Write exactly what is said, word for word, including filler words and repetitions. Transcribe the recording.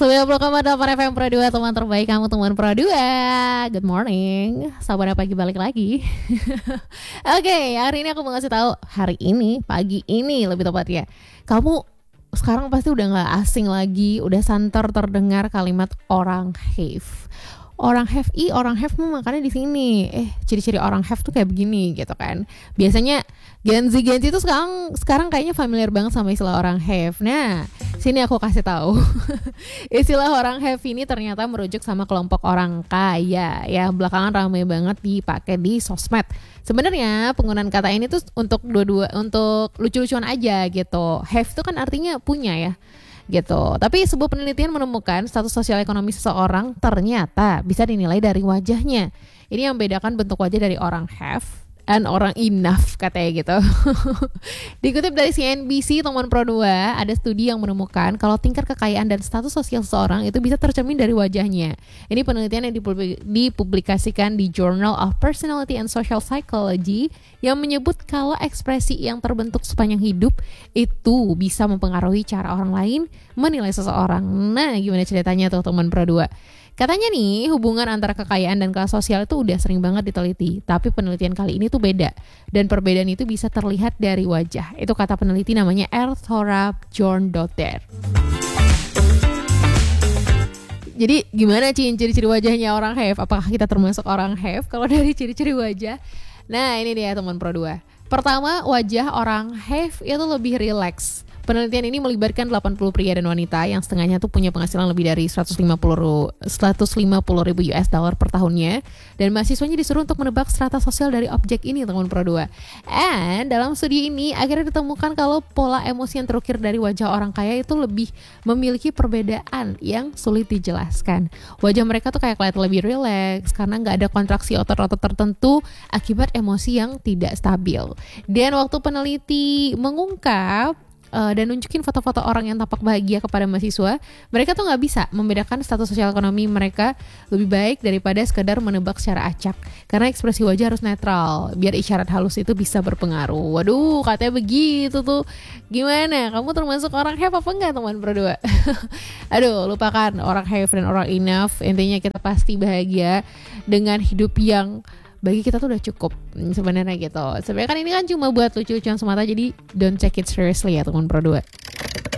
sembilan puluh koma delapan F M Pro dua, teman terbaik kamu, teman Pro dua. Good morning. Sabar pagi balik lagi. Oke, okay, hari ini aku mau ngasih tahu, hari ini, pagi ini lebih tepatnya. Kamu sekarang pasti udah gak asing lagi, udah santer terdengar kalimat orang have. Orang have i, orang have mah makanya di sini. Eh, ciri-ciri orang have tuh kayak begini gitu kan. Biasanya Gen Z Gen Z itu sekarang sekarang kayaknya familiar banget sama istilah orang have. Nah, sini aku kasih tahu. Istilah orang have ini ternyata merujuk sama kelompok orang kaya ya. Belakangan ramai banget dipakai di sosmed. Sebenarnya penggunaan kata ini tuh untuk dua-dua untuk lucu-lucuan aja gitu. Have itu kan artinya punya ya. Gitu. Tapi sebuah penelitian menemukan status sosial ekonomi seseorang ternyata bisa dinilai dari wajahnya. Ini yang membedakan bentuk wajah dari orang have dan orang enough katanya gitu. Dikutip dari C N B C teman Pro dua, ada studi yang menemukan kalau tingkat kekayaan dan status sosial seseorang itu bisa tercermin dari wajahnya. Ini penelitian yang dipublikasikan di Journal of Personality and Social Psychology yang menyebut kalau ekspresi yang terbentuk sepanjang hidup itu bisa mempengaruhi cara orang lain menilai seseorang. Nah, gimana ceritanya tuh teman Pro dua? Katanya nih, hubungan antara kekayaan dan kelas sosial itu udah sering banget diteliti. Tapi penelitian kali ini tuh beda. Dan perbedaan itu bisa terlihat dari wajah. Itu kata peneliti namanya Erthora Bjorndottir. Jadi gimana Cin ciri-ciri wajahnya orang have? Apakah kita termasuk orang have kalau dari ciri-ciri wajah? Nah ini dia teman Pro dua. Pertama, wajah orang have itu lebih rileks. Penelitian ini melibatkan delapan puluh pria dan wanita yang setengahnya tuh punya penghasilan lebih dari seratus lima puluh ribu U S dollar per tahunnya, dan mahasiswanya disuruh untuk menebak strata sosial dari objek ini teman Pro dua. And dalam studi ini akhirnya ditemukan kalau pola emosi yang terukir dari wajah orang kaya itu lebih memiliki perbedaan yang sulit dijelaskan. Wajah mereka tuh kayak kelihatan lebih rileks karena nggak ada kontraksi otot-otot tertentu akibat emosi yang tidak stabil. Dan waktu peneliti mengungkap Uh, dan nunjukin foto-foto orang yang tampak bahagia kepada mahasiswa, mereka tuh nggak bisa membedakan status sosial ekonomi mereka lebih baik daripada sekedar menebak secara acak, karena ekspresi wajah harus netral biar isyarat halus itu bisa berpengaruh. Waduh, katanya begitu tuh. Gimana? Kamu termasuk orang have apa enggak teman Pro dua? Aduh, lupakan orang have dan orang enough. Intinya kita pasti bahagia dengan hidup yang bagi kita tuh udah cukup sebenarnya gitu. Sebenarnya kan ini kan cuma buat lucu-lucuan semata, jadi don't take it seriously ya teman Pro dua.